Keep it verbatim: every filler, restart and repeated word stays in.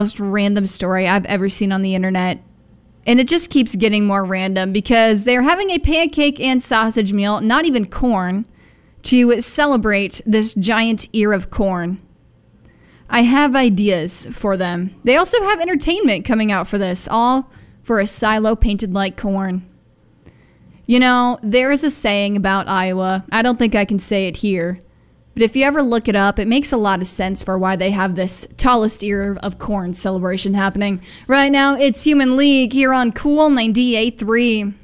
most random story I've ever seen on the internet. And it just keeps getting more random because they're having a pancake and sausage meal, not even corn, to celebrate this giant ear of corn. I have ideas for them. They also have entertainment coming out for this, all for a silo painted like corn. You know, there is a saying about Iowa. I don't think I can say it here. But if you ever look it up, it makes a lot of sense for why they have this tallest ear of corn celebration happening. Right now, it's Human League here on Cool ninety-eight point three.